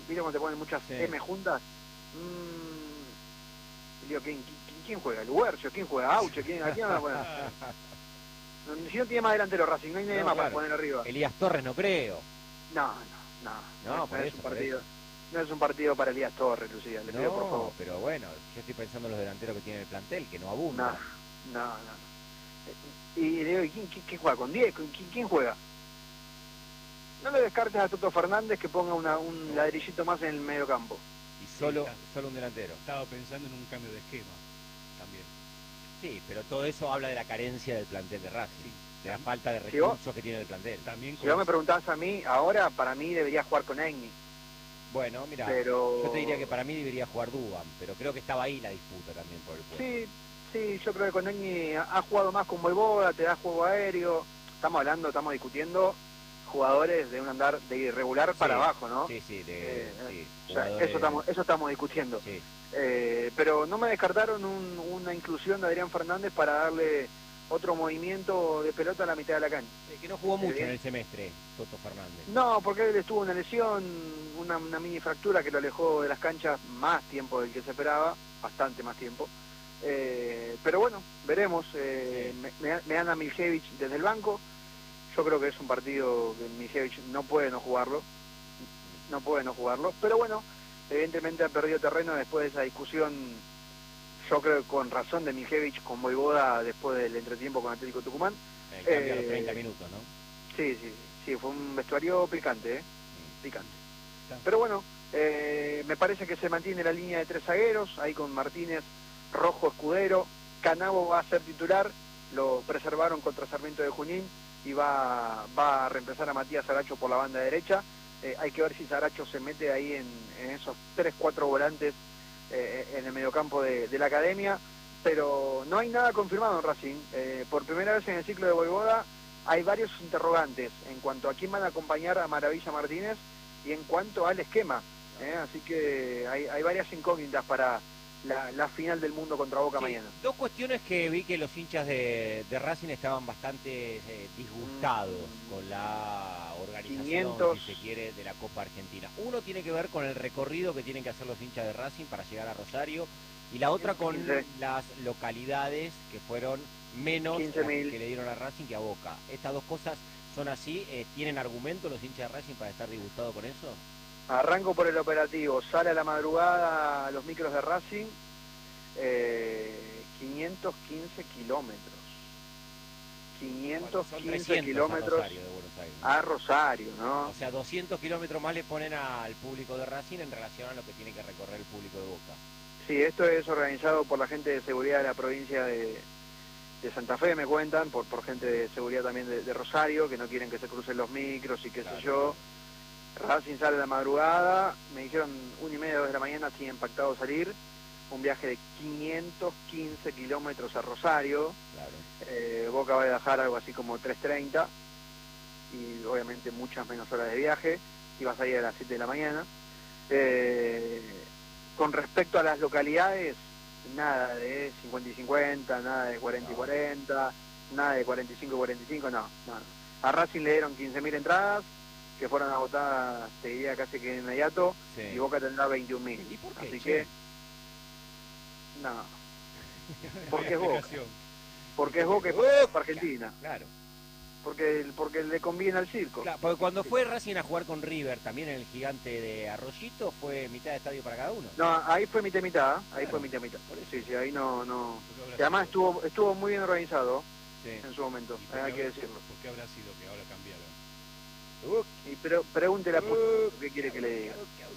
¿viste cuando te ponen muchas Sí. M juntas? Y digo, ¿quién juega? ¿El Huercio? ¿Quién juega? ¿Auche? ¿A quién van a poner? Si no tiene más delantero Racing, no hay nadie No, más claro. para poner arriba. Elías Torres no creo. No Por es eso, un por partido. eso. No es un partido para Elías Torres, Lucía, le pido por No, favor. pero bueno, yo estoy pensando en los delanteros que tiene el plantel, que no abundan. No. Y digo, ¿quién juega? ¿Con 10? ¿Quién juega? No le descartes a Toto Fernández que ponga un ladrillito más en el medio campo. Y solo un delantero. Estaba pensando en un cambio de esquema también. Sí, pero todo eso habla de la carencia del plantel de Racing, Sí. de la falta de Si vos- recursos que tiene el plantel. También Si vos me preguntás a mí, ahora para mí debería jugar con Egni. Bueno, mira, Pero... yo te diría que para mí debería jugar Duban, pero creo que estaba ahí la disputa también por el puesto. Sí, yo creo que con Egni ha jugado más con Boivoda, te da juego aéreo. Estamos discutiendo jugadores de un andar de irregular para abajo, ¿no? Sí, sí, sí, O sea, jugadores... eso estamos discutiendo. Sí. Pero no me descartaron una inclusión de Adrián Fernández para darle otro movimiento de pelota a la mitad de la cancha. Que no jugó mucho en el semestre, Toto Fernández. No, porque él estuvo una lesión, una mini fractura que lo alejó de las canchas más tiempo del que se esperaba, bastante más tiempo. Pero bueno, veremos. Me dan a Miljevich desde el banco. Yo creo que es un partido que Miljevich no puede no jugarlo. Pero bueno, evidentemente ha perdido terreno después de esa discusión, yo creo que con razón, de Miljevich con Boivoda después del entretiempo con Atlético Tucumán. El cambio a los 30 minutos, ¿no? Sí, fue un vestuario picante, picante. Pero bueno, me parece que se mantiene la línea de 3 zagueros, ahí con Martínez, Rojo, Escudero. Canavo va a ser titular, lo preservaron contra Sarmiento de Junín y va a reemplazar a Matías Aracho por la banda derecha. Hay que ver si Saracho se mete ahí en esos 3-4 volantes en el mediocampo de la academia, pero no hay nada confirmado en Racing. Por primera vez en el ciclo de Boivoda hay varios interrogantes en cuanto a quién van a acompañar a Maravilla Martínez y en cuanto al esquema. Así que hay varias incógnitas para la final del mundo contra Boca mañana. Dos cuestiones que vi que los hinchas de Racing estaban bastante disgustados con la organización, 500... si se quiere, de la Copa Argentina. Uno tiene que ver con el recorrido que tienen que hacer los hinchas de Racing para llegar a Rosario, y la otra con las localidades que fueron menos que le dieron a Racing que a Boca. Estas dos cosas son así. ¿Tienen argumento los hinchas de Racing para estar disgustados con eso? Arranco por el operativo. Sale a la madrugada los micros de Racing, 515 kilómetros. 515 kilómetros a Rosario, ¿no? O sea, 200 kilómetros más le ponen al público de Racing en relación a lo que tiene que recorrer el público de Boca. Sí, esto es organizado por la gente de seguridad de la provincia de Santa Fe, me cuentan, por gente de seguridad también de Rosario, que no quieren que se crucen los micros y qué sé yo. Racing sale a la madrugada, me dijeron 1:30, 2 de la mañana, tienen pactado salir. Un viaje de 515 kilómetros a Rosario. Boca va a dejar algo así como 3:30 y obviamente muchas menos horas de viaje, y va a salir a las 7 de la mañana. Con respecto a las localidades, nada de 50 y 50, nada de 40 y 40, nada de 45 y 45, no. A Racing le dieron 15.000 entradas, que fueron agotadas, te diría casi que de inmediato, y Boca tendrá 21.000. ¿Y por qué? Así que, no. Porque es Boca. Porque es Boca y porque es Argentina. Claro. Porque le conviene al circo. Claro, porque cuando fue Racing a jugar con River, también en el Gigante de Arroyito, fue mitad de estadio para cada uno. No, ahí fue mitad, fue mitad. Sí, ahí no. Y además estuvo muy bien organizado en su momento, hay que decirlo. ¿Por qué habrá sido que ahora cambiaron? Pero pregúntele a qué quiere que le diga.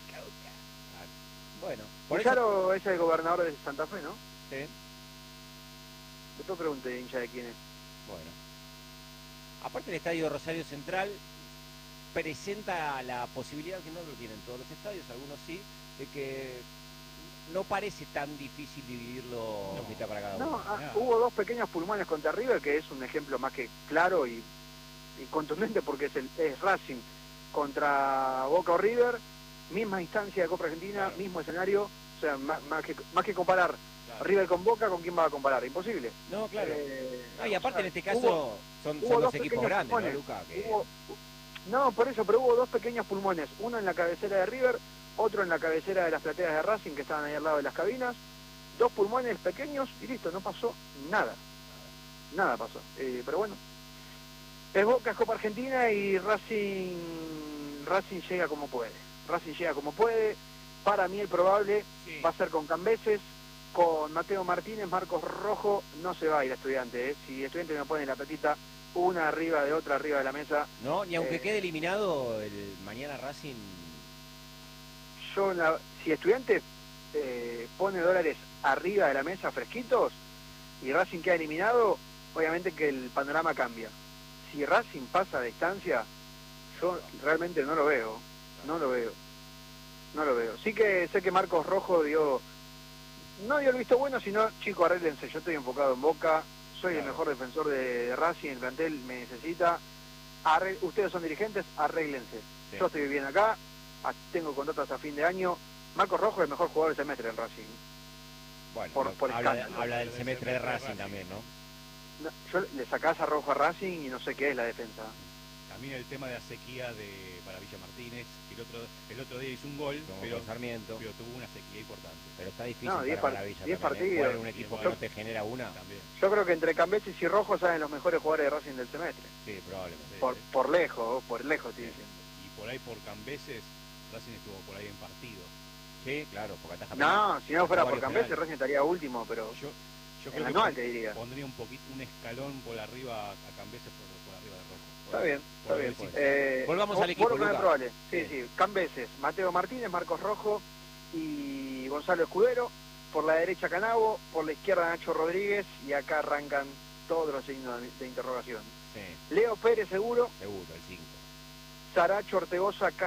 Bueno, Pizarro es el gobernador de Santa Fe, ¿no? Sí. Después pregunte, hincha, de quién es. Bueno. Aparte, el estadio Rosario Central presenta la posibilidad, que no lo tienen todos los estadios, algunos sí, de que no parece tan difícil dividirlo mitad para cada uno. Hubo dos pequeños pulmones contra River, que es un ejemplo más que claro y contundente, porque es Racing contra Boca o River, misma instancia de Copa Argentina, mismo escenario, o sea, más que comparar River con Boca, ¿con quién va a comparar? Imposible. No, claro. Y aparte en este caso son dos equipos grandes, ¿no, Luca? No, por eso, pero hubo dos pequeños pulmones, uno en la cabecera de River, otro en la cabecera de las plateas de Racing que estaban ahí al lado de las cabinas, 2 pulmones pequeños y listo, no pasó nada. Nada pasó. Pero bueno, es Boca, es Copa Argentina y Racing llega como puede. Racing llega como puede. Para mí el probable va a ser con Cambeses, con Mateo Martínez, Marcos Rojo. No se va a ir a Estudiante, ¿eh? Si Estudiante me pone la platita una arriba de otra arriba de la mesa. No, ni aunque quede eliminado el mañana Racing. Si Estudiante pone dólares arriba de la mesa fresquitos y Racing queda eliminado, obviamente que el panorama cambia. Si Racing pasa a distancia, yo realmente no lo veo. Sí que sé que Marcos Rojo no dio el visto bueno, sino, chicos, arréglense, yo estoy enfocado en Boca, soy el mejor defensor de Racing, el plantel me necesita, ustedes son dirigentes, arréglense. Sí. Yo estoy viviendo acá, tengo contratos a fin de año. Marcos Rojo es el mejor jugador del semestre en Racing. Bueno, por habla del semestre de Racing también, ¿no? Yo le sacás a Rojo a Racing y no sé qué es la defensa. También el tema de la sequía para Villa Martínez, que el otro día hizo un gol, pero tuvo una sequía importante. Pero está difícil para Villa 10 partidos. Un equipo que no te genera una. También. Yo creo que entre Cambeses y Rojo salen los mejores jugadores de Racing del semestre. Sí, probablemente. Por lejos estoy diciendo. Y por ahí por Cambeses, Racing estuvo por ahí en partido. Sí, claro, porque ataja. No, si no fuera por Cambeses, Racing estaría último, pero yo creo anual te diría. Pondría un escalón por arriba a Cambeses por arriba de Rojo. Está bien. Volvamos al equipo, Lucas. Probable. Sí. Cambeses, Mateo Martínez, Marcos Rojo y Gonzalo Escudero. Por la derecha Canavo, por la izquierda Nacho Rodríguez, y acá arrancan todos los signos de interrogación. Sí. Leo Pérez seguro. Seguro, el 5. Saracho, Ortegoza,